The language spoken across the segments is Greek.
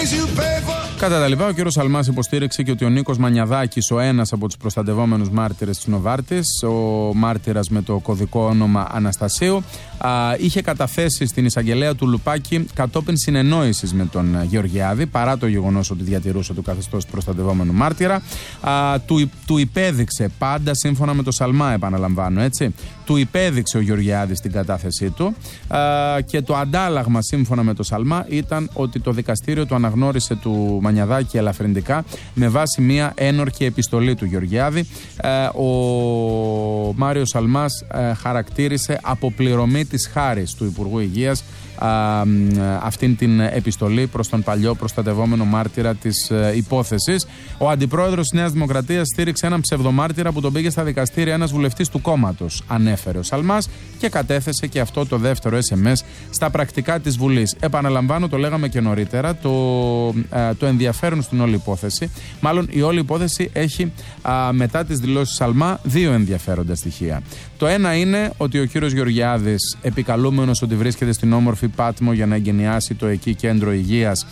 Κατά τα λοιπά, ο κύριος Σαλμάς υποστήριξε και ότι ο Νίκος Μανιαδάκης, ο ένας από τους προστατευόμενους μάρτυρες της Νοβάρτης, ο μάρτυρας με το κωδικό όνομα Αναστασίου, είχε καταθέσει στην εισαγγελέα του Λουπάκη κατόπιν συνεννόησης με τον Γεωργιάδη, παρά το γεγονός ότι διατηρούσε το καθεστώς προστατευόμενου μάρτυρα. Του υπέδειξε, πάντα σύμφωνα με το Σαλμά, επαναλαμβάνω, έτσι. Του υπέδειξε ο Γεωργιάδης την κατάθεσή του και το αντάλλαγμα, σύμφωνα με το Σαλμά, ήταν ότι το δικαστήριο του αναγνώρισε του Μανιαδάκη ελαφρυντικά με βάση μια ένορκη επιστολή του Γεωργιάδη. Ο Μάριος Σαλμάς χαρακτήρισε αποπληρωμή της χάρης του Υπουργού Υγείας αυτήν την επιστολή προς τον παλιό προστατευόμενο μάρτυρα της υπόθεσης. Ο αντιπρόεδρος της Νέας Δημοκρατίας στήριξε έναν ψευδομάρτυρα που τον πήγε στα δικαστήρια ένας βουλευτής του κόμματος, ανέφερε ο Σαλμάς, και κατέθεσε και αυτό το δεύτερο SMS στα πρακτικά της Βουλής. Επαναλαμβάνω, το λέγαμε και νωρίτερα, το ενδιαφέρον στην όλη υπόθεση, μάλλον η όλη υπόθεση έχει μετά τις δηλώσεις Σαλμά δύο ενδιαφέροντα στοιχεία. Το ένα είναι ότι ο κύριος Γεωργιάδης, επικαλούμενος ότι βρίσκεται στην όμορφη Πάτμο για να εγκαινιάσει το εκεί κέντρο υγείας,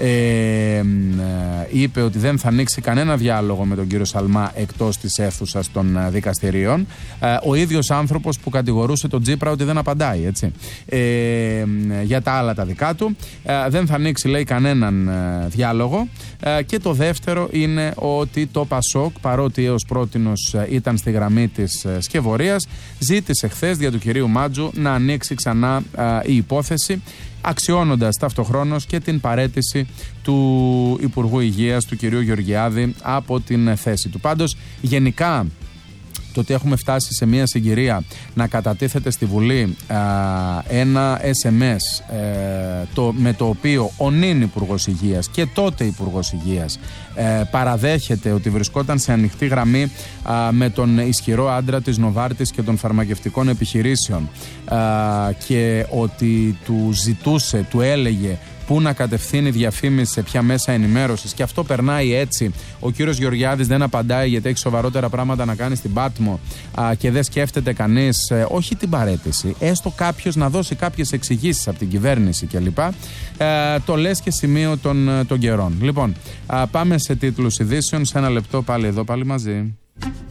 είπε ότι δεν θα ανοίξει κανένα διάλογο με τον κύριο Σαλμά εκτός της αίθουσας των δικαστηρίων. Ο ίδιος άνθρωπος που κατηγορούσε τον Τσίπρα ότι δεν απαντάει, έτσι, για τα άλλα τα δικά του. Δεν θα ανοίξει, λέει, κανέναν διάλογο. Και το δεύτερο είναι ότι το ΠΑΣΟΚ, παρότι έως πρότινος ήταν στη γραμμή της σκευωρίας, ζήτησε χθες δια του κυρίου Μάτζου να ανοίξει ξανά η υπόθεση, αξιώνοντας ταυτοχρόνως και την παραίτηση του Υπουργού Υγείας, του κυρίου Γεωργιάδη, από την θέση του. Πάντως, γενικά, το ότι έχουμε φτάσει σε μια συγκυρία να κατατίθεται στη Βουλή ένα SMS με το οποίο ο νυν Υπουργός Υγείας και τότε Υπουργός Υγείας παραδέχεται ότι βρισκόταν σε ανοιχτή γραμμή με τον ισχυρό άντρα της Νοβάρτης και των φαρμακευτικών επιχειρήσεων και ότι του ζητούσε, του έλεγε πού να κατευθύνει διαφήμιση, σε ποια μέσα ενημέρωσης, και αυτό περνάει έτσι. Ο κύριος Γεωργιάδης δεν απαντάει γιατί έχει σοβαρότερα πράγματα να κάνει στην Πάτμο και δεν σκέφτεται κανείς, όχι την παραίτηση, έστω κάποιος να δώσει κάποιες εξηγήσεις από την κυβέρνηση κλπ. Το λες και σημείο των καιρών. Λοιπόν, πάμε σε τίτλους ειδήσεων. Σε ένα λεπτό πάλι εδώ, πάλι μαζί.